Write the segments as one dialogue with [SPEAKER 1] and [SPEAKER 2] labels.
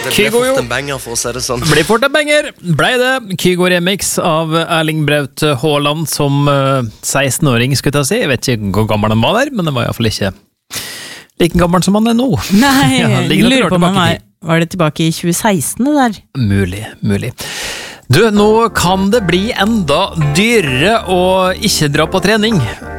[SPEAKER 1] Det ble fort en banger, for å si det sånn.
[SPEAKER 2] Blir fort en banger, ble det. Kygo remix av Erling Braut Haaland som 16-åring, skulle jeg si. Jeg vet ikke hvor gammel han var der, men det var i hvert fall ikke like gammel som han nå.
[SPEAKER 3] Nei, jeg lurer på om var det tilbake i 2016 det der?
[SPEAKER 2] Mulig. Du, nå kan det bli enda dyrere å ikke dra på trening.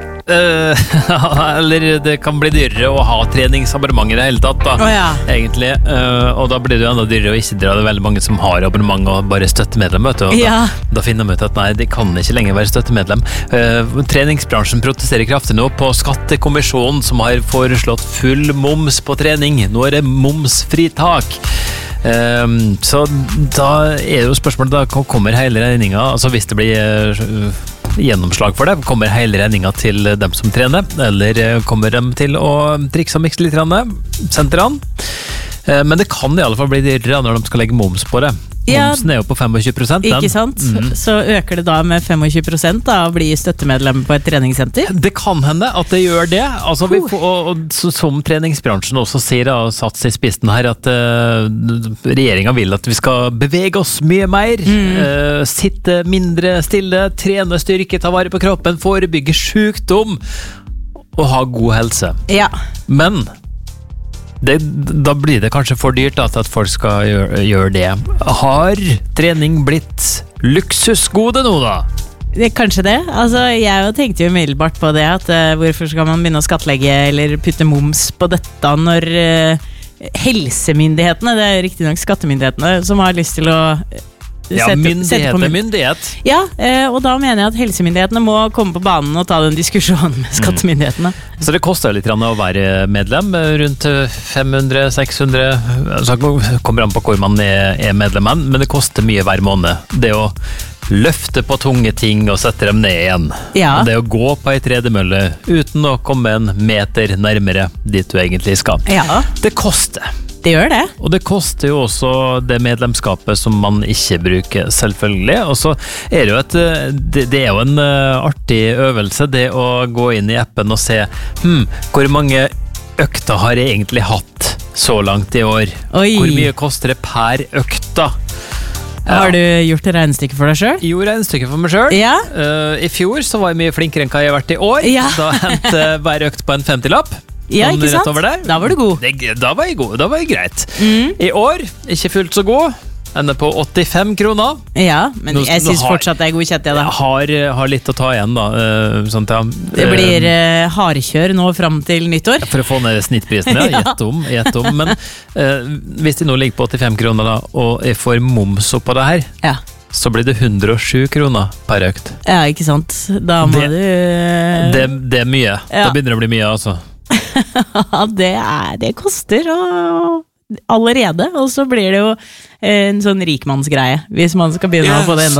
[SPEAKER 2] Eller det kan bli dyrere å ha treningsabonnement i det hele tatt da, egentlig, og da blir det jo enda dyrere å ikke dra. Det veldig mange som har abonnement og bare støttemedlem, vet du, og da finner de ut at nei, de kan ikke lenger være støttemedlem. Treningsbransjen protesterer kraftig nå på Skattekommisjonen som har foreslått full moms på trening. Nå er det momsfritak. Så da er jo spørsmålet, da kommer hele regningen, altså hvis det blir gjennomslag for det, kommer hele regningen til dem som trener, eller kommer de til å trikse og mikse litt sentrene? Men det kan i alle fall bli dyrere når de skal legge moms på det. Momsen er jo på 25%.
[SPEAKER 3] Ikke sant? Så øker det da med 25% da, å bli støttemedlem på et treningssenter?
[SPEAKER 2] Det kan hende at det gjør det. Altså, som treningsbransjen også sier, og satt seg i spissen her, at regjeringen vil at vi skal bevege oss mye mer, sitte mindre stille, trene styrke, ta vare på kroppen, forebygge sykdom og ha god helse.
[SPEAKER 3] Ja.
[SPEAKER 2] Men da blir det kanskje for dyrt at folk skal gjøre det. Har trening blitt luksusgode nå da?
[SPEAKER 3] Kanskje det. Altså, jeg tenkte jo umiddelbart på det, at hvorfor skal man begynne å skattlegge eller putte moms på dette når helsemyndighetene, det er riktig nok skattemyndighetene, som har lyst til å
[SPEAKER 2] myndighet.
[SPEAKER 3] Ja, og da mener jeg at helsemyndighetene må komme på banen og ta den diskusjonen med skattemyndighetene.
[SPEAKER 2] Så det koster litt å være medlem, rundt 500-600, så kommer an på hvor man er medlem, men det koster mye hver måned. Det å løfte på tunge ting og sette dem ned igjen. Det å gå på en tredemølle uten å komme en meter nærmere dit du egentlig skal. Det koster.
[SPEAKER 3] Det gjør det.
[SPEAKER 2] Og det koster jo også det medlemskapet som man ikke bruker, selvfølgelig. Og så er det jo det er jo en artig øvelse, det å gå inn i appen og se hvor mange økter har jeg egentlig hatt så langt i år? Hvor mye koster det per økta?
[SPEAKER 3] Har du gjort regnestykke for deg selv?
[SPEAKER 2] Jo, regnestykke for meg selv. I fjor så var jeg mye flinkere enn hva jeg har vært i år. Da hentet hver økt på en 50-lapp.
[SPEAKER 3] Ja, ikke sant? Da var du god.
[SPEAKER 2] Da var jeg god, da var jeg greit. I år, ikke fullt så god. Ender på 85 kroner.
[SPEAKER 3] Ja, men jeg synes fortsatt det er godkjent, ja da.
[SPEAKER 2] Har litt å ta igjen da.
[SPEAKER 3] Det blir hardkjør nå frem til nyttår.
[SPEAKER 2] For å få ned snittprisen, gjett om. Men hvis de nå ligger på 85 kroner da, og jeg får moms opp på det her, så blir det 107 kroner per økt.
[SPEAKER 3] Ja, ikke sant? Da må du...
[SPEAKER 2] Det er mye. Da begynner det å bli mye, altså.
[SPEAKER 3] Det koster allerede, og så blir det jo en sånn rikmannsgreie hvis man skal begynne å få det enda